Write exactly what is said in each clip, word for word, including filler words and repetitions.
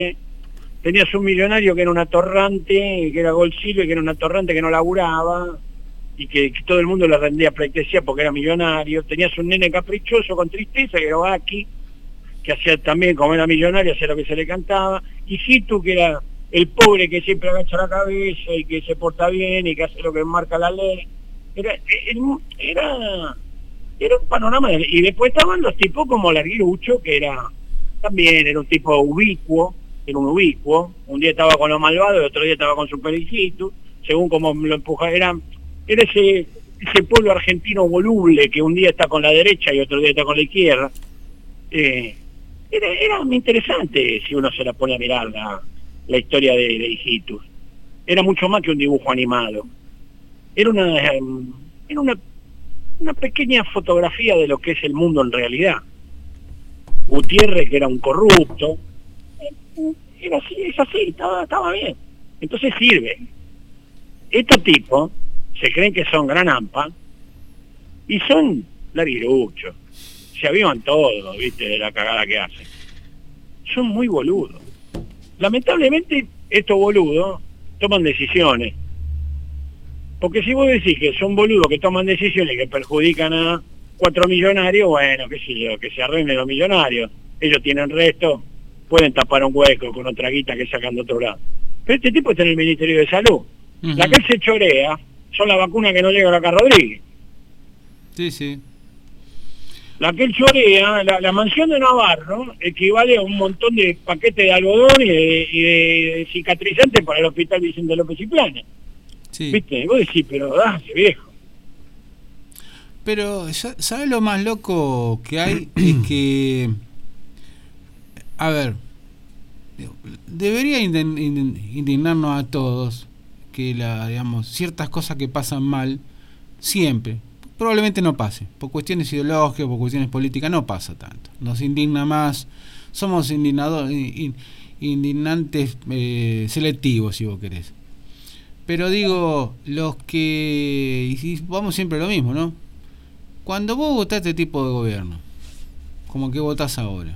tenías un millonario que era un atorrante, que era Golsillo, y que era un atorrante que no laburaba, y que, que todo el mundo le rendía pleitesía porque era millonario. Tenías un nene caprichoso con tristeza, que era Baki, que hacía también, como era millonario, hacía lo que se le cantaba, y Hitu, que era el pobre que siempre agacha la cabeza y que se porta bien y que hace lo que marca la ley. Era, era, era un panorama, de, y después estaban los tipos como Larguirucho, que era también era un tipo ubicuo, era un ubicuo, un día estaba con los malvados y otro día estaba con Super Hitu, según como lo empujaba. Era, era ese, ese pueblo argentino voluble que un día está con la derecha y otro día está con la izquierda. Eh, era, era muy interesante si uno se la pone a mirar la, la historia de, de Hijitus. Era mucho más que un dibujo animado. Era una, era una, una pequeña fotografía de lo que es el mundo en realidad. Gutiérrez, que era un corrupto, era así, es así, estaba, estaba bien. Entonces sirve. Estos tipos se creen que son gran ampa y son larguiruchos. Se avivan todos, viste, de la cagada que hacen. Son muy boludos. Lamentablemente, estos boludos toman decisiones. Porque si vos decís que son boludos que toman decisiones que perjudican a cuatro millonarios, bueno, qué sé yo, que se arreglen los millonarios. Ellos tienen resto, pueden tapar un hueco con otra guita que sacan de otro lado. Pero este tipo está en el Ministerio de Salud. Uh-huh. La que él se chorea son las vacunas que no llegan acá a Rodríguez. Sí, sí. La que él chorea, la, la mansión de Navarro, equivale a un montón de paquetes de algodón y de, y de cicatrizantes para el Hospital Vicente López y Planes. Sí. ¿Viste? Vos decís, pero dale, viejo. Pero, ¿sabes lo más loco que hay? Es que, a ver, debería indignarnos a todos que la, digamos, ciertas cosas que pasan mal, siempre, probablemente no pase, por cuestiones ideológicas, por cuestiones políticas, no pasa tanto. Nos indigna más, somos indignadores, indignantes eh, selectivos, si vos querés. Pero digo, los que, y vamos siempre a lo mismo, ¿no? Cuando vos votás este tipo de gobierno, como que votás ahora,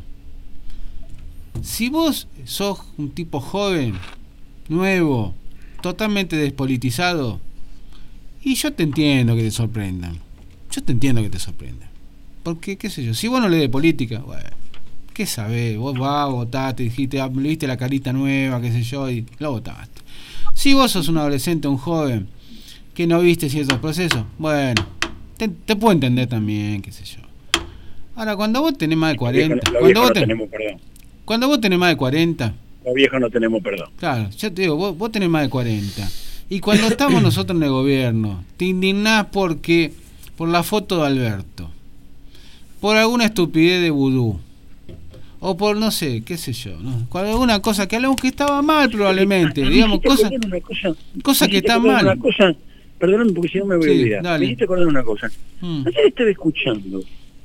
si vos sos un tipo joven, nuevo, totalmente despolitizado, y yo te entiendo que te sorprendan, yo te entiendo que te sorprendan, porque, qué sé yo, si vos no lees de política, bueno, ¿qué sabés? Vos vas, votaste, dijiste, ah, le viste la carita nueva, qué sé yo, y lo votaste. Si vos sos un adolescente, un joven, que no viste ciertos procesos, bueno, te, te puedo entender también, qué sé yo. Ahora, cuando vos tenés más de cuarenta... Los cuando, vos no ten, tenemos perdón. cuando vos tenés más de cuarenta... Los viejos no tenemos perdón. Claro, yo te digo, vos, vos tenés más de cuarenta. Y cuando estamos nosotros en el gobierno, te indignás porque por la foto de Alberto, por alguna estupidez de vudú, o por no sé, qué sé yo, ¿no? Con alguna cosa que hablamos que estaba mal probablemente, sí, digamos, cosas cosa, cosa que está mal. Una cosa, perdóname porque si no me voy sí, a olvidar. Dale. Me hiciste acordar una cosa. Mm. Ayer estaba escuchando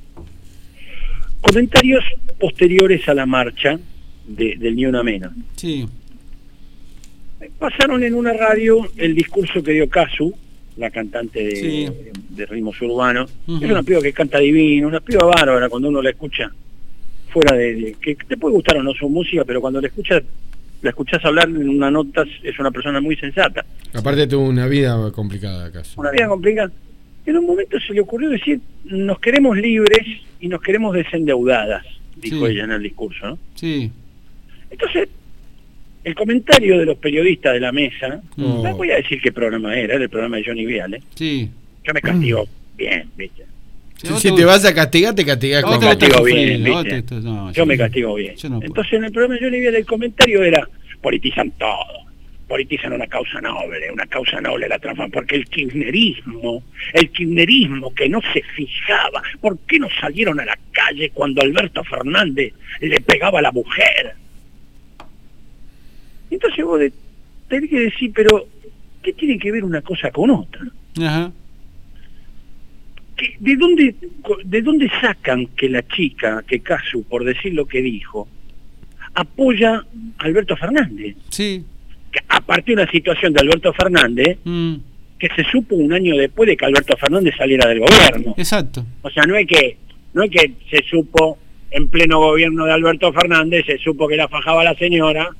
comentarios posteriores a la marcha de, del Ni Una Menos. Sí. Pasaron en una radio el discurso que dio Casu, la cantante de, sí. de, de ritmos urbanos. Uh-huh. Es una piba que canta divino, una piba bárbara cuando uno la escucha. Fuera de, de que te puede gustar o no su música, pero cuando la escuchas la escuchás hablar en una nota, es una persona muy sensata. Aparte tuvo una vida complicada acaso. Una vida complicada. En un momento se le ocurrió decir, nos queremos libres y nos queremos desendeudadas, dijo sí. ella en el discurso, ¿no? Sí. Entonces, el comentario de los periodistas de la mesa, oh. no voy a decir qué programa era, era el programa de Johnny Viale. Sí. Yo me castigo bien, ¿viste? Si, si te, te vas a castigar, te castigás con... Yo me castigo bien, ¿viste? Te, no, yo me castigo bien. No Entonces en el programa de Johnny Viale el comentario era, politizan todo, politizan una causa noble, una causa noble la transforman, porque el kirchnerismo, el kirchnerismo que no se fijaba, ¿por qué no salieron a la calle cuando Alberto Fernández le pegaba a la mujer? Entonces vos de, tenés que decir, pero ¿qué tiene que ver una cosa con otra? Ajá. ¿De dónde, ¿De dónde sacan que la chica, que Casu, por decir lo que dijo, apoya a Alberto Fernández? Sí. Que a partir de una situación de Alberto Fernández, mm. que se supo un año después de que Alberto Fernández saliera del gobierno. Exacto. O sea, no es que, no es que se supo en pleno gobierno de Alberto Fernández, se supo que la fajaba la señora,